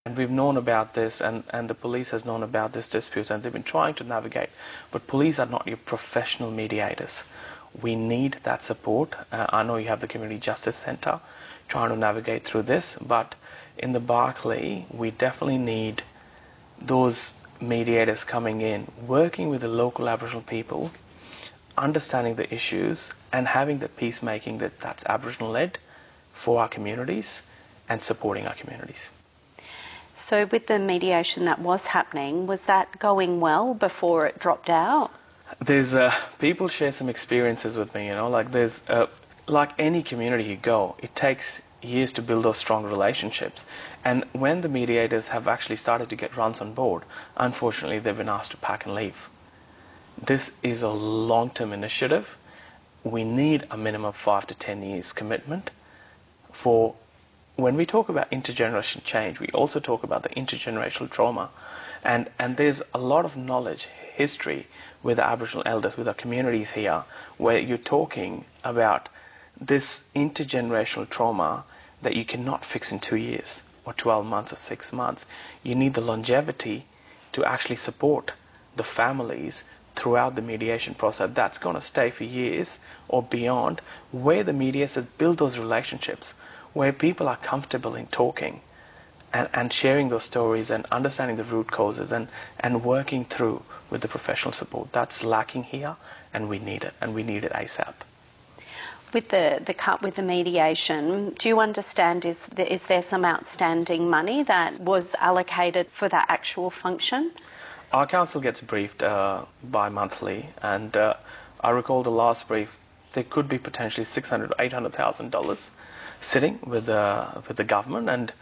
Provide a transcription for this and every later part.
And we've known about this, and the police has known about this dispute, and they've been trying to navigate. But police are not your professional mediators. We need that support. I know you have the Community Justice Centre trying to navigate through this, but in the Barkly, we definitely need those mediators coming in, working with the local Aboriginal people, understanding the issues, and having the peacemaking that's Aboriginal-led for our communities and supporting our communities. So with the mediation that was happening, was that going well before it dropped out? There's people share some experiences with me, like there's like any community you go, it takes years to build those strong relationships. And when the mediators have actually started to get runs on board, unfortunately they've been asked to pack and leave. This is a long-term initiative. We need a minimum of 5 to 10 years commitment for. When we talk about intergenerational change, we also talk about the intergenerational trauma. And there's a lot of knowledge, history with the Aboriginal elders, with our communities here, where you're talking about this intergenerational trauma that you cannot fix in 2 years or 12 months or 6 months. You need the longevity to actually support the families throughout the mediation process. That's going to stay for years or beyond, where the mediators build those relationships, where people are comfortable in talking and sharing those stories and understanding the root causes and working through with the professional support. That's lacking here, and we need it, and we need it ASAP. With the cut with the mediation, do you understand, is there some outstanding money that was allocated for that actual function? Our council gets briefed bi-monthly, and I recall the last brief, there could be potentially $600,000 to $800,000 sitting with the government, and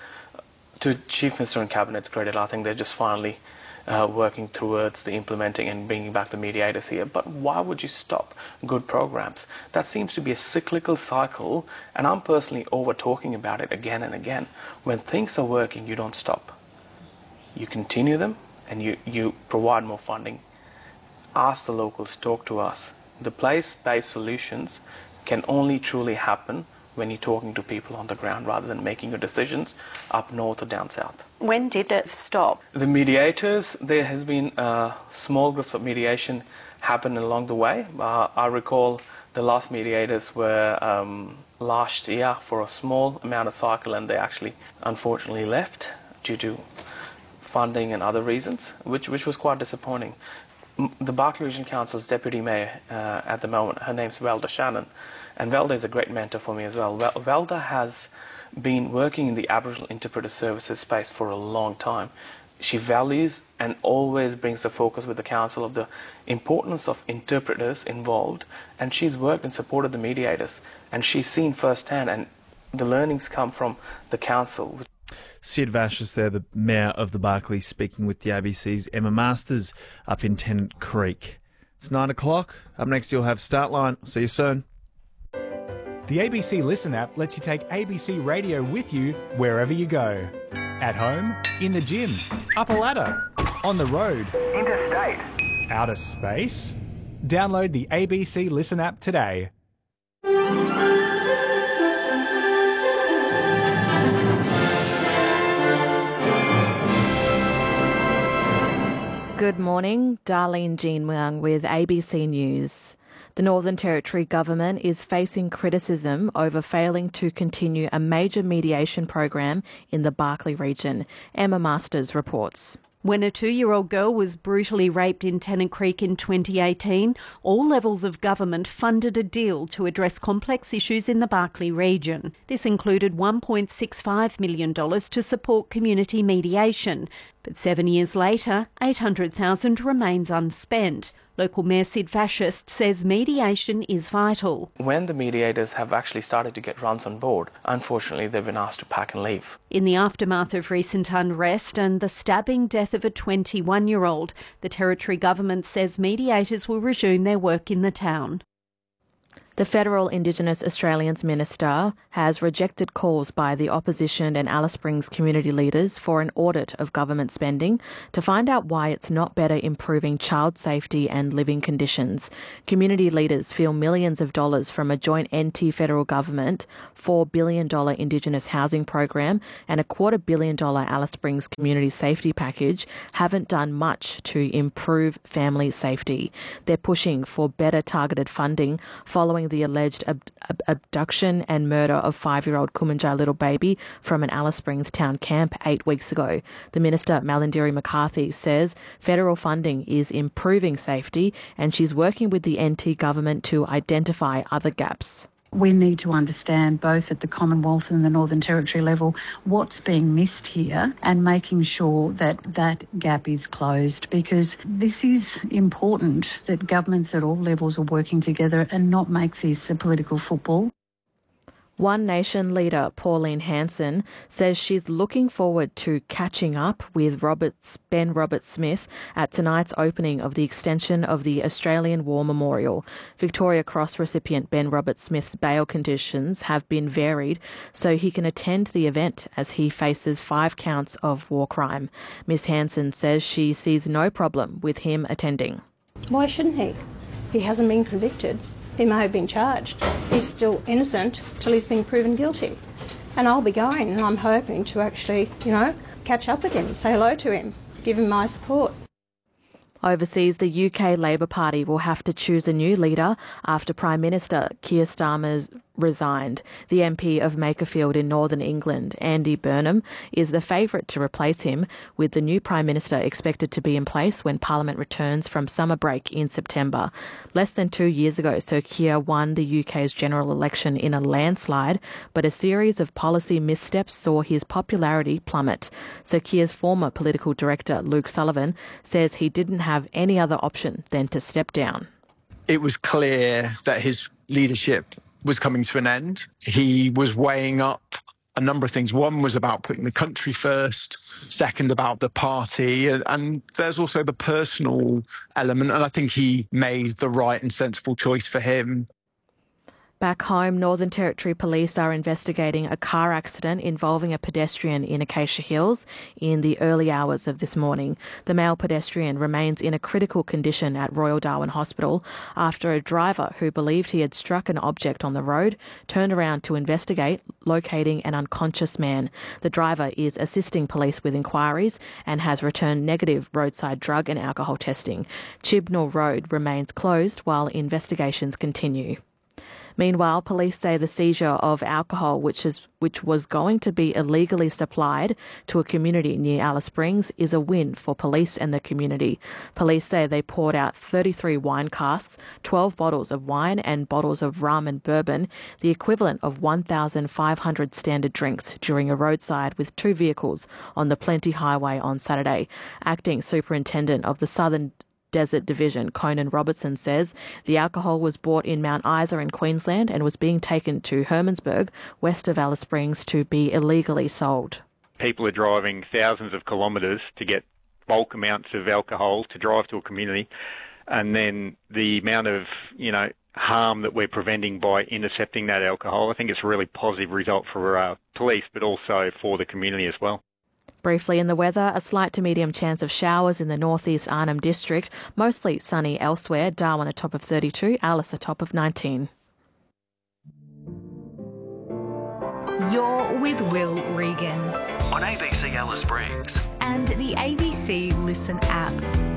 to Chief Minister and Cabinet's credit, I think they're just finally working towards the implementing and bringing back the mediators here. But why would you stop good programs? That seems to be a cyclical cycle, and I'm personally over talking about it again and again. When things are working, you don't stop. You continue them, and you provide more funding. Ask the locals, talk to us. The place-based solutions can only truly happen when you're talking to people on the ground rather than making your decisions up north or down south. When did it stop? The mediators, there has been small groups of mediation happen along the way. I recall the last mediators were last year for a small amount of cycle, and they actually unfortunately left due to funding and other reasons, which was quite disappointing. The Barkly Region Council's Deputy Mayor at the moment, her name's Velda Shannon, and Velda is a great mentor for me as well. Velda has been working in the Aboriginal Interpreter Services space for a long time. She values and always brings the focus with the Council of the importance of interpreters involved, and she's worked and supported the mediators, and she's seen firsthand, and the learnings come from the Council. Sid Vashis there, the Mayor of the Barkly, speaking with the ABC's Emma Masters up in Tennant Creek. It's 9 o'clock. Up next you'll have Startline. See you soon. The ABC Listen app lets you take ABC Radio with you wherever you go. At home, in the gym, up a ladder, on the road, interstate, outer space. Download the ABC Listen app today. Good morning, Darlene Jean Wang with ABC News. The Northern Territory government is facing criticism over failing to continue a major mediation program in the Barkly region. Emma Masters reports. When a 2-year-old girl was brutally raped in Tennant Creek in 2018, all levels of government funded a deal to address complex issues in the Barkly region. This included $1.65 million to support community mediation. But 7 years later, $800,000 remains unspent. Local Mayor Sid Vashis says mediation is vital. When the mediators have actually started to get runs on board, unfortunately they've been asked to pack and leave. In the aftermath of recent unrest and the stabbing death of a 21-year-old, the Territory government says mediators will resume their work in the town. The Federal Indigenous Australians Minister has rejected calls by the opposition and Alice Springs community leaders for an audit of government spending to find out why it's not better improving child safety and living conditions. Community leaders feel millions of dollars from a joint NT federal government $4 billion Indigenous housing program and a $250 million Alice Springs community safety package haven't done much to improve family safety. They're pushing for better targeted funding following the alleged abduction and murder of 5-year-old Kumanjai little baby from an Alice Springs town camp 8 weeks ago. The Minister, Malindiri McCarthy, says federal funding is improving safety and she's working with the NT government to identify other gaps. We need to understand both at the Commonwealth and the Northern Territory level what's being missed here and making sure that that gap is closed, because this is important that governments at all levels are working together and not make this a political football. One Nation leader, Pauline Hanson, says she's looking forward to catching up with Ben Roberts-Smith at tonight's opening of the extension of the Australian War Memorial. Victoria Cross recipient Ben Roberts-Smith's bail conditions have been varied so he can attend the event as he faces 5 counts of war crime. Ms Hanson says she sees no problem with him attending. Why shouldn't he? He hasn't been convicted. He may have been charged. He's still innocent till he's been proven guilty. And I'll be going, and I'm hoping to actually, catch up with him, say hello to him, give him my support. Overseas, the UK Labor Party will have to choose a new leader after Prime Minister Keir Starmer resigned. The MP of Makerfield in Northern England, Andy Burnham, is the favourite to replace him, with the new Prime Minister expected to be in place when Parliament returns from summer break in September. Less than 2 years ago, Sir Keir won the UK's general election in a landslide, but a series of policy missteps saw his popularity plummet. Sir Keir's former political director, Luke Sullivan, says he didn't have any other option than to step down. It was clear that his leadership was coming to an end. He was weighing up a number of things. One was about putting the country first, second about the party, and there's also the personal element, and I think he made the right and sensible choice for him. Back home, Northern Territory Police are investigating a car accident involving a pedestrian in Acacia Hills in the early hours of this morning. The male pedestrian remains in a critical condition at Royal Darwin Hospital after a driver who believed he had struck an object on the road turned around to investigate, locating an unconscious man. The driver is assisting police with inquiries and has returned negative roadside drug and alcohol testing. Chibnall Road remains closed while investigations continue. Meanwhile, police say the seizure of alcohol, which was going to be illegally supplied to a community near Alice Springs, is a win for police and the community. Police say they poured out 33 wine casks, 12 bottles of wine and bottles of rum and bourbon, the equivalent of 1,500 standard drinks, during a roadside with 2 vehicles on the Plenty Highway on Saturday. Acting Superintendent of the Southern Desert Division, Conan Robertson, says the alcohol was bought in Mount Isa in Queensland and was being taken to Hermannsburg, west of Alice Springs, to be illegally sold. People are driving thousands of kilometres to get bulk amounts of alcohol to drive to a community, and then the amount of, harm that we're preventing by intercepting that alcohol, I think it's a really positive result for police, but also for the community as well. Briefly in the weather, a slight to medium chance of showers in the northeast Arnhem District, mostly sunny elsewhere. Darwin a top of 32, Alice a top of 19. You're with Will Regan on ABC Alice Springs and the ABC Listen app.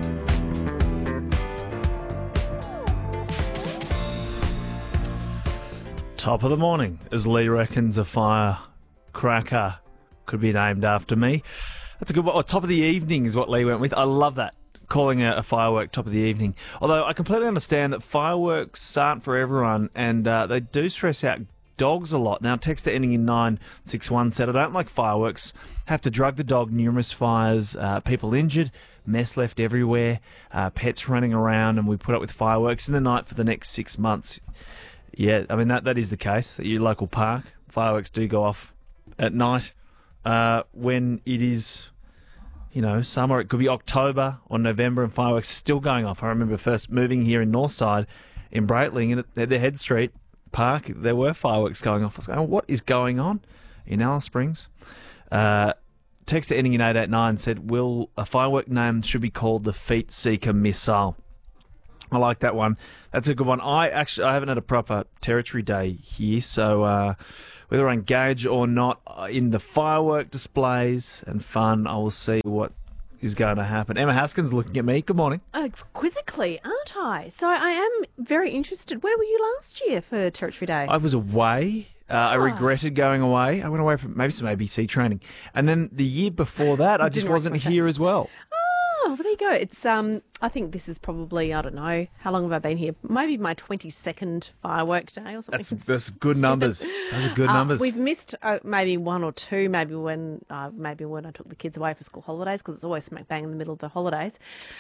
Top of the morning, as Lee reckons a firecracker could be named after me. That's a good one. Oh, top of the evening is what Lee went with. I love that, calling a firework top of the evening. Although I completely understand that fireworks aren't for everyone, and they do stress out dogs a lot. Now, texter ending in 961 said, I don't like fireworks. Have to drug the dog, numerous fires, people injured, mess left everywhere, pets running around, and we put up with fireworks in the night for the next 6 months. Yeah, I mean, that is the case. At your local park, fireworks do go off at night. When it is, summer, it could be October or November and fireworks still going off. I remember first moving here in Northside in Breitling and at the Head Street, Park, there were fireworks going off. I was going, what is going on in Alice Springs? Text ending in 889 said, will a firework name should be called the Feet Seeker Missile? I like that one. That's a good one. I haven't had a proper Territory Day here, so whether I engage or not in the firework displays and fun, I will see what is going to happen. Emma Haskins looking at me. Good morning. Quizzically, aren't I? So I am very interested. Where were you last year for Territory Day? I was away. I regretted going away. I went away for maybe some ABC training. And then the year before that, I just wasn't here as well. Oh, well, there you go. It's I think this is probably, I don't know, how long have I been here? Maybe my 22nd firework day or something. That's good numbers. Those are good numbers. We've missed maybe one or two, maybe when I took the kids away for school holidays, because it's always smack bang in the middle of the holidays.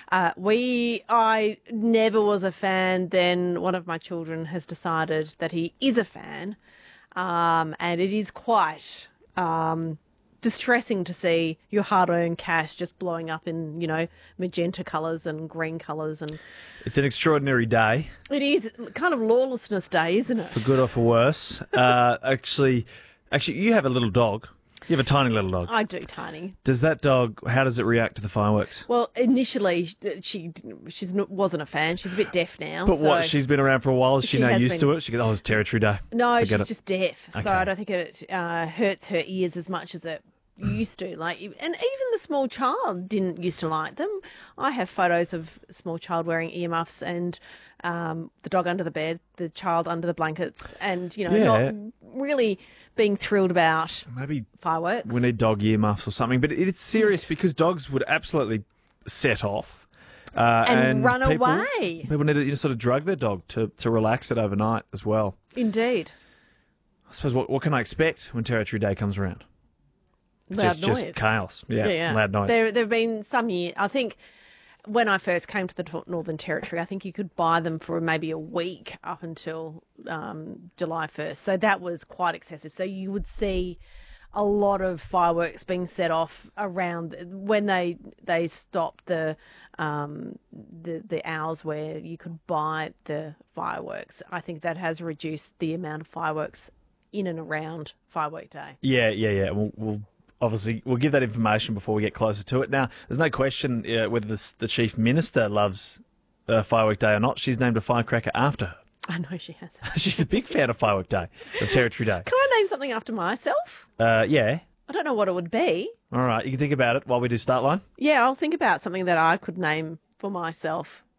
I never was a fan. Then one of my children has decided that he is a fan, and it is quite distressing to see your hard-earned cash just blowing up in, magenta colours and green colours. And it's an extraordinary day. It is kind of lawlessness day, isn't it? For good or for worse. Actually, you have a little dog. You have a tiny little dog. I do, tiny. Does that dog, how does it react to the fireworks? Well, initially, she wasn't a fan. She's a bit deaf now. But what, she's been around for a while? Is she now used to it? She goes, oh, it's Territory Day. No, Forget she's it. just deaf. Okay. So I don't think it hurts her ears as much as it used to. And even the small child didn't used to like them. I have photos of a small child wearing earmuffs and the dog under the bed, the child under the blankets, and not really being thrilled about maybe fireworks. We need dog earmuffs or something. But it's serious because dogs would absolutely set off and run away. People need to sort of drug their dog to relax it overnight as well. Indeed. I suppose what can I expect when Territory Day comes around? Loud noise. Just chaos. Yeah, loud noise. There have been some years, I think, when I first came to the Northern Territory, I think you could buy them for maybe a week up until July 1st. So that was quite excessive. So you would see a lot of fireworks being set off around when they stopped the hours where you could buy the fireworks. I think that has reduced the amount of fireworks in and around Firework Day. Yeah. We'll obviously, we'll give that information before we get closer to it. Now, there's no question whether the Chief Minister loves Firework Day or not. She's named a firecracker after her. I know she has. She's a big fan of Firework Day, of Territory Day. Can I name something after myself? Yeah. I don't know what it would be. All right, you can think about it while we do Start Line. Yeah, I'll think about something that I could name for myself.